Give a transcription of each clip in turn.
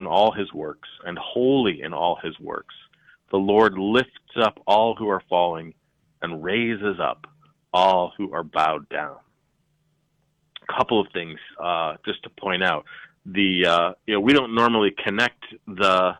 all his works, and holy in all his works. The Lord lifts up all who are falling and raises up all who are bowed down. A couple of things just to point out. We don't normally connect those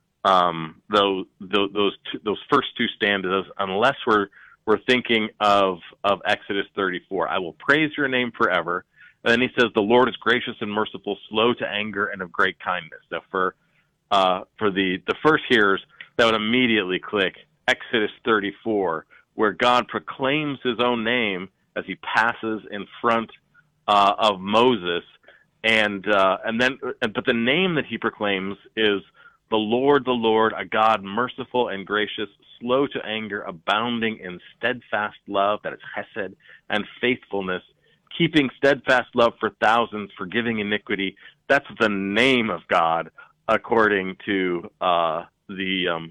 first two stanzas unless we're thinking of Exodus 34. I will praise your name forever. And then he says, the Lord is gracious and merciful, slow to anger, and of great kindness. Now, for the first hearers, that would immediately click Exodus 34, where God proclaims his own name as he passes in front of Moses, but the name that he proclaims is the Lord, a God merciful and gracious, slow to anger, abounding in steadfast love, that is chesed, and faithfulness, keeping steadfast love for thousands, forgiving iniquity. That's the name of God, according to the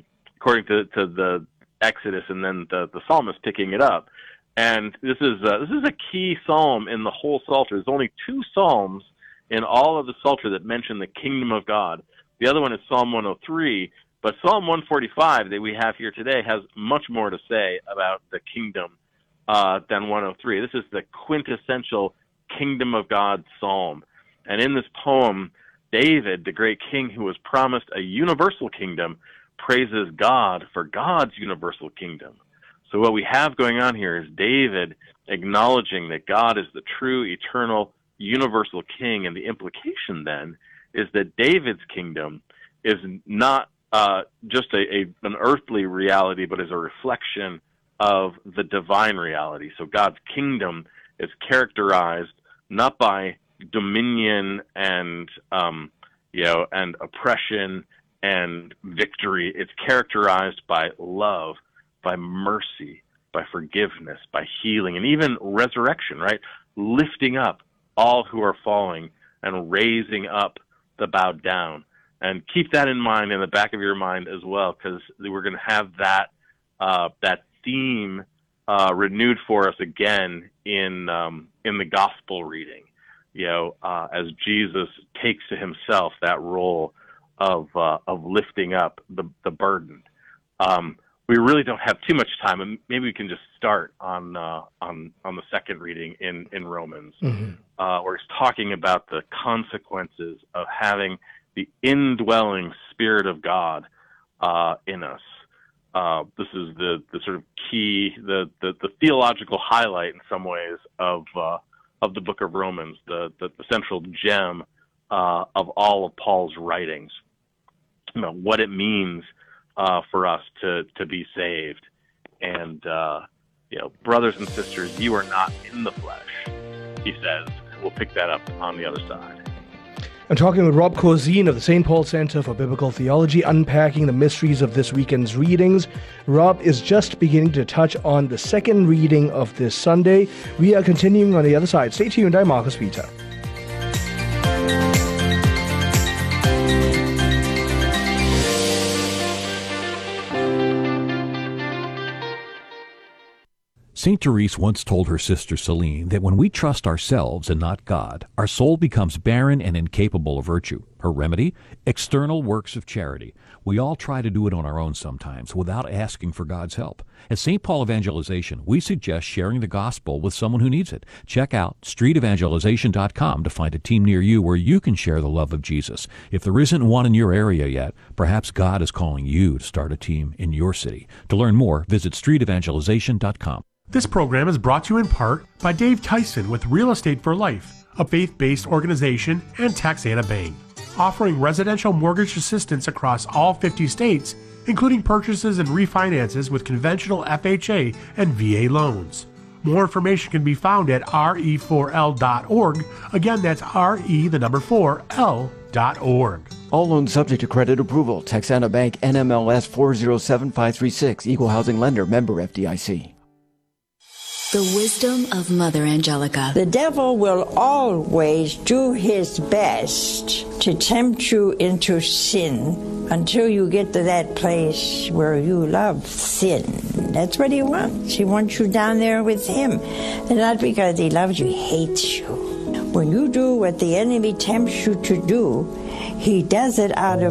Exodus, and then the psalmist picking it up. And this is a key psalm in the whole Psalter. There's only 2 psalms in all of the Psalter that mention the kingdom of God. The other one is Psalm 103, but Psalm 145 that we have here today has much more to say about the kingdom than 103. This is the quintessential kingdom of God psalm. And in this poem, David, the great king who was promised a universal kingdom, praises God for God's universal kingdom. So what we have going on here is David acknowledging that God is the true, eternal, universal king, and the implication then is that David's kingdom is not just an earthly reality, but is a reflection of the divine reality. So God's kingdom is characterized not by dominion and and oppression and victory. It's characterized by love, by mercy, by forgiveness, by healing, and even resurrection, right? Lifting up all who are falling and raising up the bowed down. And keep that in mind in the back of your mind as well, because we're going to have that theme renewed for us again in the gospel reading. As Jesus takes to himself that role of lifting up the burden. We really don't have too much time, and maybe we can just start on the second reading in Romans, where he's talking about the consequences of having the indwelling Spirit of God in us. This is the sort of key, the theological highlight in some ways of the book of Romans, the central gem of all of Paul's writings. What it means for us to be saved. And, brothers and sisters, you are not in the flesh, he says. We'll pick that up on the other side. I'm talking with Rob Corzine of the St. Paul Center for Biblical Theology, unpacking the mysteries of this weekend's readings. Rob is just beginning to touch on the second reading of this Sunday. We are continuing on the other side. Stay tuned. I'm Marcus Peter. St. Therese once told her sister Celine that when we trust ourselves and not God, our soul becomes barren and incapable of virtue. Her remedy? External works of charity. We all try to do it on our own sometimes without asking for God's help. At St. Paul Evangelization, we suggest sharing the gospel with someone who needs it. Check out streetevangelization.com to find a team near you where you can share the love of Jesus. If there isn't one in your area yet, perhaps God is calling you to start a team in your city. To learn more, visit streetevangelization.com. This program is brought to you in part by Dave Tyson with Real Estate for Life, a faith-based organization, and Taxana Bank, offering residential mortgage assistance across all 50 states, including purchases and refinances with conventional FHA and VA loans. More information can be found at re4l.org. Again, that's re4l.org. All loans subject to credit approval. Taxana Bank, NMLS 407536, Equal Housing Lender, member FDIC. The wisdom of Mother Angelica. The devil will always do his best to tempt you into sin until you get to that place where you love sin. That's what he wants. He wants you down there with him. And not because he loves you, he hates you. When you do what the enemy tempts you to do, he does it out of